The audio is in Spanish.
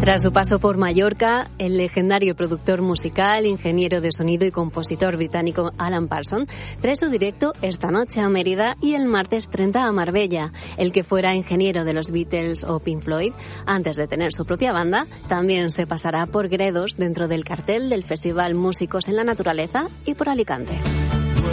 Tras su paso por Mallorca, el legendario productor musical, ingeniero de sonido y compositor británico Alan Parsons trae su directo esta noche a Mérida y el martes 30 a Marbella. El que fuera ingeniero de los Beatles o Pink Floyd, antes de tener su propia banda, también se pasará por Gredos dentro del cartel del Festival Músicos en la Naturaleza y por Alicante.